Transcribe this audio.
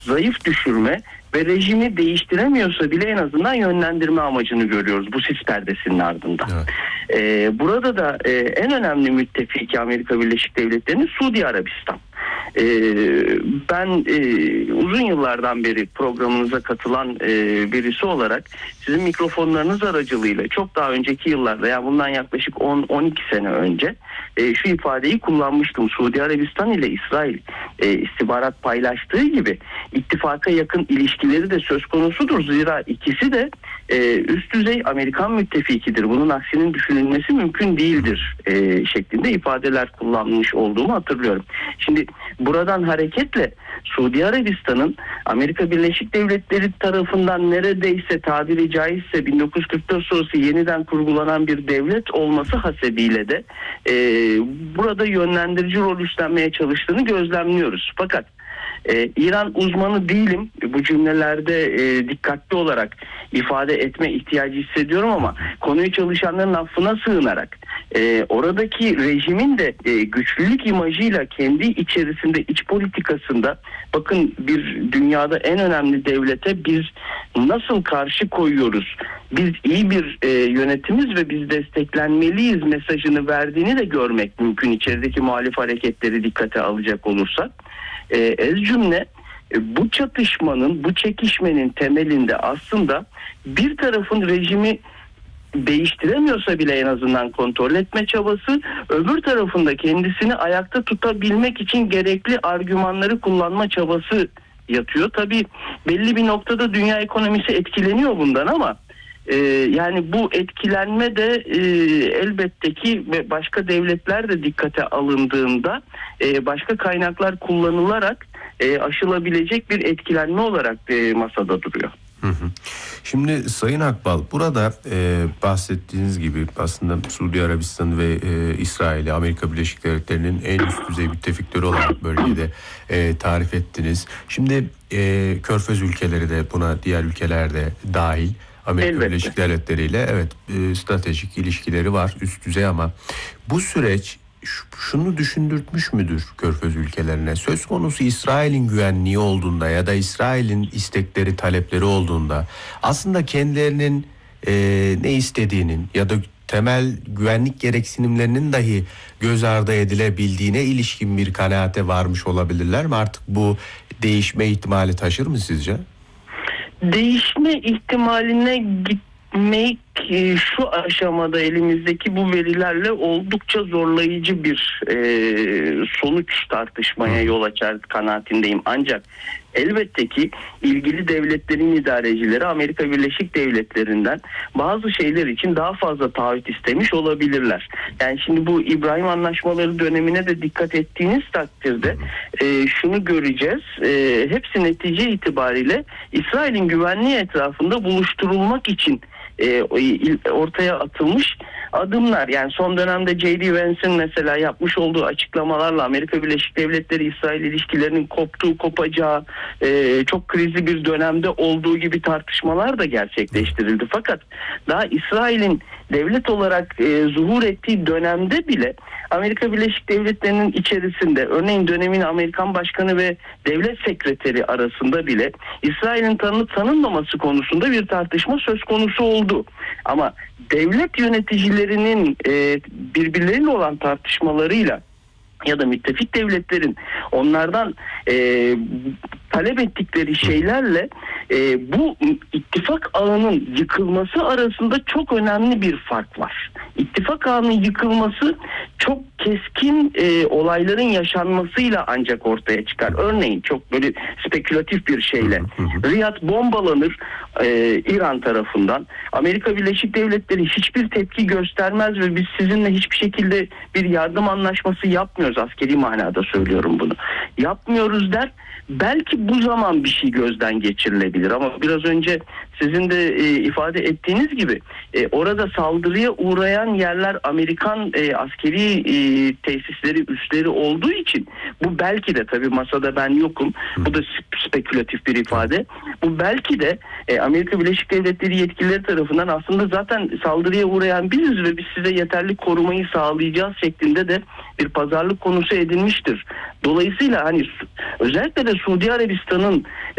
zayıf düşürme ve rejimi değiştiremiyorsa bile en azından yönlendirme amacını görüyoruz bu sis perdesinin ardında. Evet. Burada da en önemli müttefiki Amerika Birleşik Devletleri'nin Suudi Arabistan. Ben uzun yıllardan beri programınıza katılan birisi olarak sizin mikrofonlarınız aracılığıyla çok daha önceki yıllarda, yani bundan yaklaşık 10-12 sene önce şu ifadeyi kullanmıştım. Suudi Arabistan ile İsrail istihbarat paylaştığı gibi ittifaka yakın ilişkileri de söz konusudur. Zira ikisi de üst düzey Amerikan müttefikidir. Bunun aksinin düşünülmesi mümkün değildir şeklinde ifadeler kullanmış olduğumu hatırlıyorum. Şimdi buradan hareketle Suudi Arabistan'ın Amerika Birleşik Devletleri tarafından neredeyse tabiri caizse 1944 sonrası yeniden kurgulanan bir devlet olması hasebiyle de burada yönlendirici rol üstlenmeye çalıştığını gözlemliyoruz. Fakat İran uzmanı değilim. Bu cümlelerde dikkatli olarak ifade etme ihtiyacı hissediyorum ama konuyu çalışanların affına sığınarak oradaki rejimin de güçlülük imajıyla kendi içerisinde, iç politikasında, bakın bir dünyada en önemli devlete biz nasıl karşı koyuyoruz, biz iyi bir yönetimiz ve biz desteklenmeliyiz mesajını verdiğini de görmek mümkün içerideki muhalif hareketleri dikkate alacak olursak. Ez cümle bu çatışmanın, bu çekişmenin temelinde aslında bir tarafın rejimi değiştiremiyorsa bile en azından kontrol etme çabası, öbür tarafında kendisini ayakta tutabilmek için gerekli argümanları kullanma çabası yatıyor. Tabii belli bir noktada dünya ekonomisi etkileniyor bundan ama yani bu etkilenme de elbette ki başka devletler de dikkate alındığında başka kaynaklar kullanılarak aşılabilecek bir etkilenme olarak masada duruyor. Şimdi Sayın Akbal, burada bahsettiğiniz gibi aslında Suudi Arabistan ve İsrail'i Amerika Birleşik Devletleri'nin en üst düzey müttefikleri olarak bölgede tarif ettiniz. Şimdi Körfez ülkeleri de buna, diğer ülkeler de dahil. Amerika Birleşik Devletleri ile stratejik ilişkileri var, üst düzey, ama bu süreç şunu düşündürtmüş müdür Körfez ülkelerine? Söz konusu İsrail'in güvenliği olduğunda ya da İsrail'in istekleri, talepleri olduğunda aslında kendilerinin ne istediğinin ya da temel güvenlik gereksinimlerinin dahi göz ardı edilebildiğine ilişkin bir kanaate varmış olabilirler mi? Artık bu değişme ihtimali taşır mı sizce? Değişme ihtimaline gitmek şu aşamada elimizdeki bu verilerle oldukça zorlayıcı bir sonuç tartışmaya yol açar kanaatindeyim. Ancak elbette ki ilgili devletlerin idarecileri Amerika Birleşik Devletleri'nden bazı şeyler için daha fazla taahhüt istemiş olabilirler. Yani şimdi bu İbrahim Anlaşmaları dönemine de dikkat ettiğiniz takdirde şunu göreceğiz. Hepsi netice itibariyle İsrail'in güvenliği etrafında buluşturulmak için ortaya atılmış adımlar. Yani son dönemde J.D. Vance'in mesela yapmış olduğu açıklamalarla Amerika Birleşik Devletleri İsrail ilişkilerinin kopacağı, çok krizli bir dönemde olduğu gibi tartışmalar da gerçekleştirildi. Fakat daha İsrail'in devlet olarak zuhur ettiği dönemde bile Amerika Birleşik Devletleri'nin içerisinde, örneğin dönemin Amerikan Başkanı ve Devlet Sekreteri arasında bile İsrail'in tanınıp tanınmaması konusunda bir tartışma söz konusu oldu. Ama devlet yöneticilerinin birbirleriyle olan tartışmalarıyla ya da müttefik devletlerin onlardan talep ettikleri şeylerle bu ittifak ağının yıkılması arasında çok önemli bir fark var. İttifak ağının yıkılması çok keskin olayların yaşanmasıyla ancak ortaya çıkar. Örneğin çok böyle spekülatif bir şeyle Riyad bombalanır İran tarafından. Amerika Birleşik Devletleri hiçbir tepki göstermez ve biz sizinle hiçbir şekilde bir yardım anlaşması yapmıyoruz. Askeri manada söylüyorum bunu. Yapmıyoruz der. Belki bu zaman bir şey gözden geçirilebilir ama biraz önce sizin de ifade ettiğiniz gibi orada saldırıya uğrayan yerler Amerikan askeri tesisleri, üsleri olduğu için bu belki de, tabii masada ben yokum, bu da spekülatif bir ifade, bu belki de Amerika Birleşik Devletleri yetkilileri tarafından aslında zaten saldırıya uğrayan biziz ve biz size yeterli korumayı sağlayacağız şeklinde de bir pazarlık konusu edilmiştir. Dolayısıyla hani özellikle de Suudi Arabistan'ın